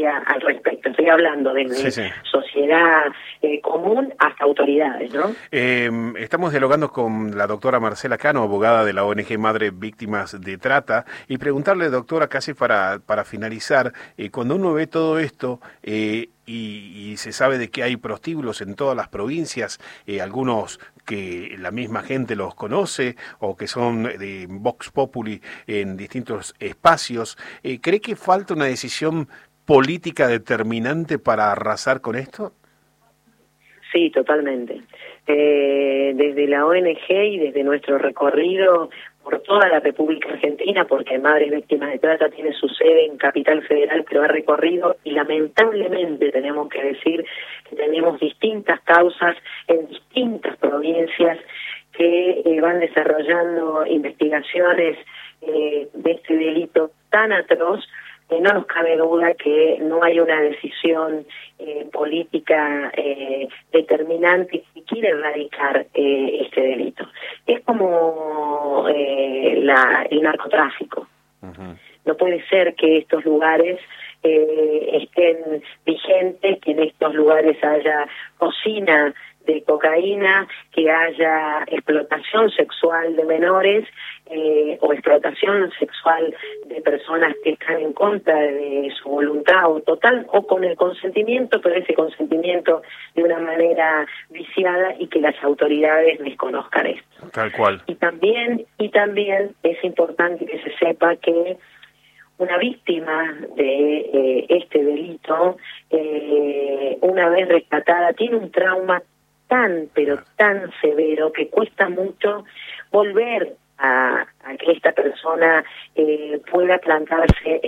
justicia al respecto. Estoy hablando desde sociedad común hasta autoridades, ¿no? Estamos dialogando con la doctora Marcela Cano, abogada de la ONG Madre Víctimas de Trata, y preguntarle, doctora, casi para finalizar, cuando uno ve todo esto y se sabe de que hay prostíbulos en todas las provincias, algunos que la misma gente los conoce o que son de Vox Populi en distintos espacios, ¿cree que falta una decisión política determinante para arrasar con esto? Sí, totalmente. Desde la ONG y desde nuestro recorrido por toda la República Argentina, porque Madres Víctimas de Trata tiene su sede en Capital Federal, pero ha recorrido, y lamentablemente tenemos que decir que tenemos distintas causas en distintas provincias que van desarrollando investigaciones de este delito tan atroz. No nos cabe duda que no hay una decisión política determinante que quiere erradicar este delito. Es como el narcotráfico. No puede ser que estos lugares estén vigentes, que en estos lugares haya cocina de cocaína, que haya explotación sexual de menores o explotación sexual de personas que están en contra de su voluntad o total o con el consentimiento, pero ese consentimiento de una manera viciada y que las autoridades desconozcan esto. Tal cual. Y también es importante que se sepa que una víctima de este delito, una vez rescatada, tiene un trauma tan, pero tan severo que cuesta mucho volver a que esta persona pueda plantarse.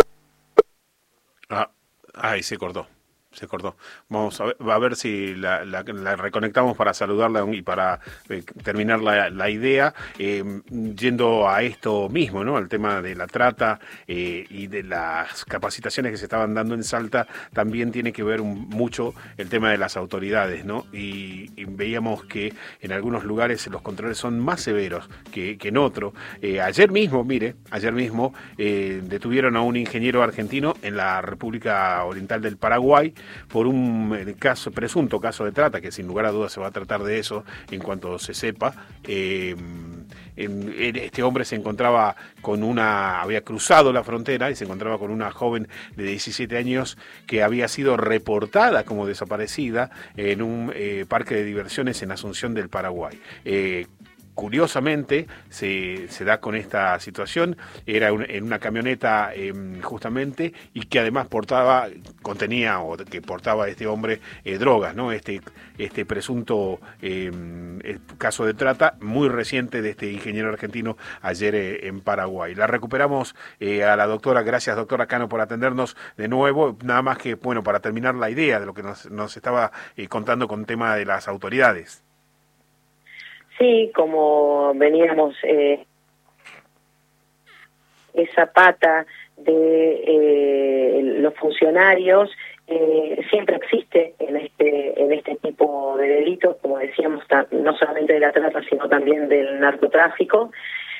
Ahí se cortó. Vamos a ver si la reconectamos para saludarla y para terminar la idea, yendo a esto mismo, ¿no? Al tema de la trata y de las capacitaciones que se estaban dando en Salta, también tiene que ver mucho el tema de las autoridades, ¿no? Y veíamos que en algunos lugares los controles son más severos que en otro. Ayer mismo detuvieron a un ingeniero argentino en la República Oriental del Paraguay por un presunto caso de trata, que sin lugar a dudas se va a tratar de eso en cuanto se sepa. Este hombre había cruzado la frontera y se encontraba con una joven de 17 años que había sido reportada como desaparecida en un parque de diversiones en Asunción del Paraguay. Curiosamente se da con esta situación, era en una camioneta justamente, y que además portaba este hombre drogas, ¿no? Este presunto caso de trata muy reciente de este ingeniero argentino ayer en Paraguay. La recuperamos a la doctora. Gracias, doctora Cano, por atendernos de nuevo. Nada más que, bueno, para terminar la idea de lo que nos estaba contando con tema de las autoridades. Sí, como veníamos, esa pata de los funcionarios siempre existe en este tipo de delitos, como decíamos, no solamente de la trata, sino también del narcotráfico.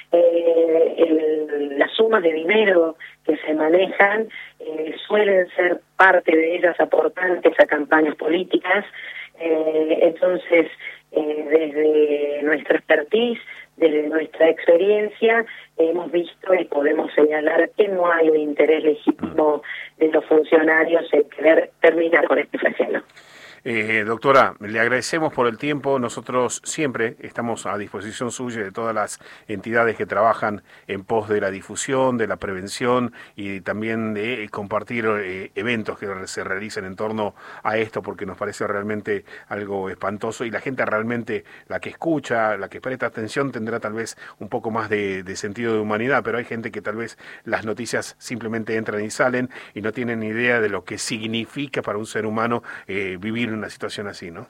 Las sumas de dinero que se manejan suelen ser parte de ellas aportantes a campañas políticas. Entonces, desde nuestra expertise, desde nuestra experiencia, hemos visto y podemos señalar que no hay un interés legítimo de los funcionarios en querer terminar con este flagelo. Doctora, le agradecemos por el tiempo. Nosotros siempre estamos a disposición suya y de todas las entidades que trabajan en pos de la difusión, de la prevención y también de compartir eventos que se realicen en torno a esto, porque nos parece realmente algo espantoso, y la gente realmente, la que escucha, la que presta atención, tendrá tal vez un poco más de sentido de humanidad, pero hay gente que tal vez las noticias simplemente entran y salen y no tienen ni idea de lo que significa para un ser humano vivir una situación así, ¿no?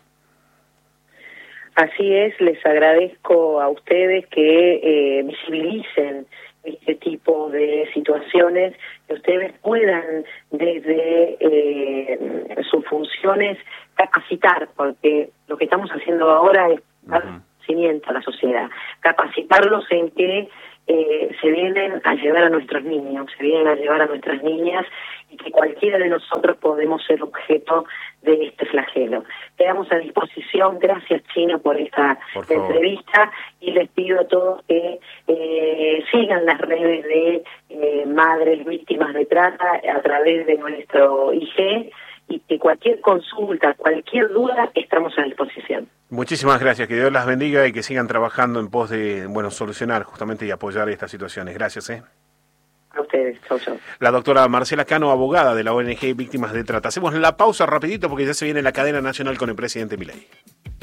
Así es, les agradezco a ustedes que visibilicen este tipo de situaciones, que ustedes puedan desde sus funciones capacitar, porque lo que estamos haciendo ahora es dar conocimiento a la sociedad, capacitarlos en que se vienen a llevar a nuestros niños, se vienen a llevar a nuestras niñas, y que cualquiera de nosotros podemos ser objeto de este flagelo. Quedamos a disposición. Gracias, Chino, por esta entrevista, y les pido a todos que sigan las redes de madres víctimas de trata a través de nuestro IG, y que cualquier consulta, cualquier duda, estamos a disposición. Muchísimas gracias, que Dios las bendiga y que sigan trabajando en pos de, solucionar justamente y apoyar estas situaciones. Gracias. A ustedes, chau, chau. La doctora Marcela Cano, abogada de la ONG Víctimas de Trata. Hacemos la pausa rapidito porque ya se viene la cadena nacional con el presidente Milei.